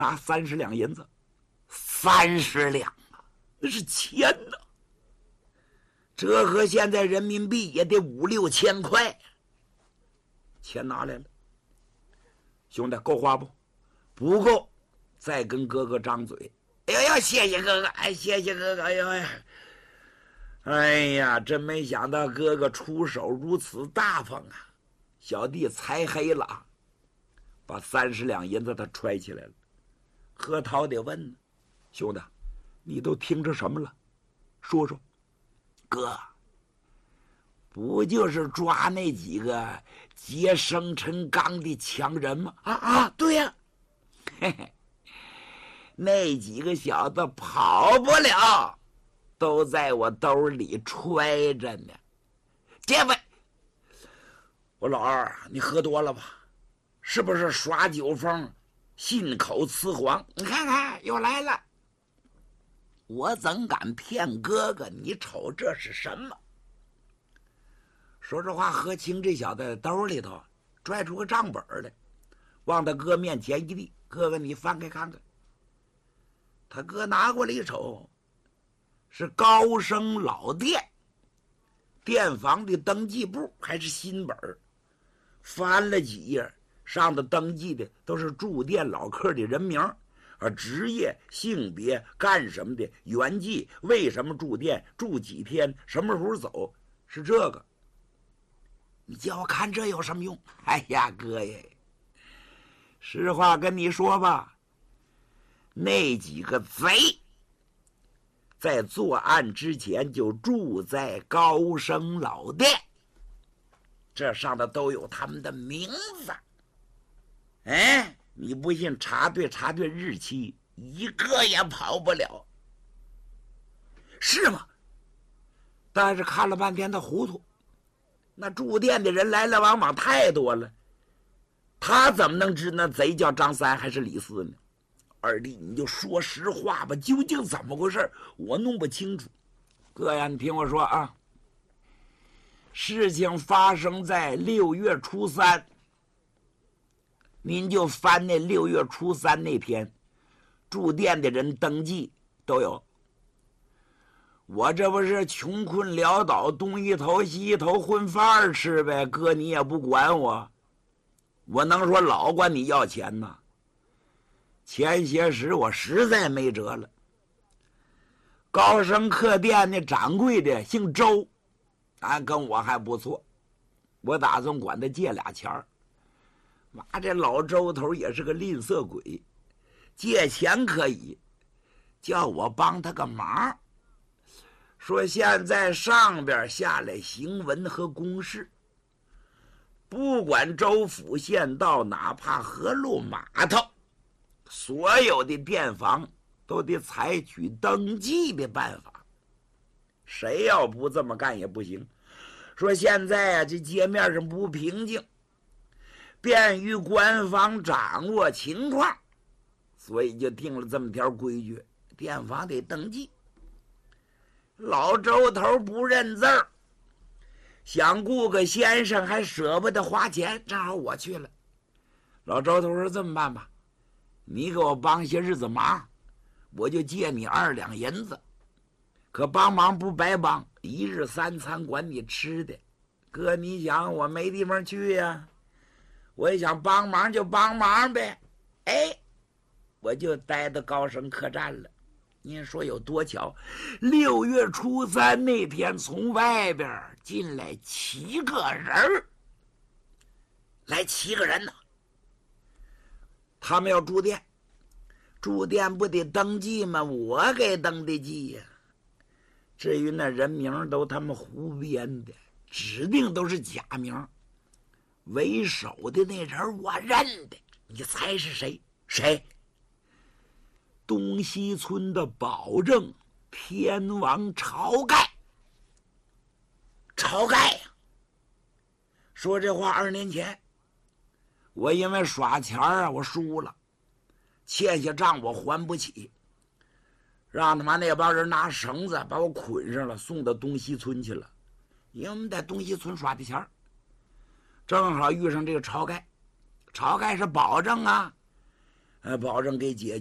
拿30两银子，30两啊，那是钱呐！折合现在人民币也得5、6千块。钱拿来了，兄弟，够花不？不够，再跟哥哥张嘴。哎呀，谢谢哥哥，哎，谢谢哥哥，哎呀，哎呀，真没想到哥哥出手如此大方啊！小弟猜黑了，把30两银子他揣起来了。何涛得问呢，兄弟，你都听着什么了？说说。哥，不就是抓那几个劫生辰纲的强人吗？对呀、嘿嘿，那几个小子跑不了，都在我兜里揣着呢。这位，我老二，你喝多了吧？是不是耍酒疯，信口雌黄？你看看，又来了。我怎敢骗哥哥？你瞅这是什么？说实话，何清这小子兜里头拽出个账本来，往他哥面前一递：“哥哥，你翻开看看。”他哥拿过来一瞅，是高升老店店房的登记簿，还是新本。翻了几页，上头登记的都是住店老客的人名。职业、性别、干什么的、原籍、为什么住店、住几天、什么时候走，是这个。你叫我看这有什么用？哎呀，哥耶，实话跟你说吧，那几个贼在作案之前就住在高升老店，这上头都有他们的名字。哎，你不信查对日期，一个也跑不了，是吗？但是看了半天他糊涂，那住店的人来来往往太多了，他怎么能知那贼叫张三还是李四呢？二弟，你就说实话吧，究竟怎么回事？我弄不清楚。哥呀，你听我说啊，事情发生在6月初3。您就翻那6月初3那天，住店的人登记都有。我这不是穷困潦倒，东一头西一头混饭吃呗，哥你也不管我，我能说老管你要钱吗？前些时我实在没辙了。高升客店那掌柜的姓周，跟我还不错，我打算管他借俩钱儿。妈，这老周头也是个吝啬鬼，借钱可以，叫我帮他个忙。说现在上边下来行文和公示，不管州府县道，哪怕河路码头，所有的店房都得采取登记的办法。谁要不这么干也不行。说现在这街面上不平静，便于官方掌握情况，所以就定了这么条规矩，店房得登记。老周头不认字儿，想雇个先生还舍不得花钱，正好我去了。老周头说这么办吧，你给我帮些日子忙，我就借你2两银子，可帮忙不白帮，1日3餐管你吃的。哥，你想我没地方去呀，我也想帮忙就帮忙呗。哎，我就待到高升客栈了。您说有多巧？6月初3那天，从外边进来7个人，来7个人呢。他们要住店，住店不得登记吗？我给登的记呀。至于那人名都他们胡编的，指定都是假名。为首的那人我认得，你猜是谁？谁？东西村的保证天王晁盖。晁盖呀，说这话2年前，我因为耍钱我输了，欠下账我还不起，让他妈那帮人拿绳子把我捆上了，送到东西村去了。因为我们在东西村耍的钱，正好遇上这个晁盖。晁盖是保证啊， 保证给解决。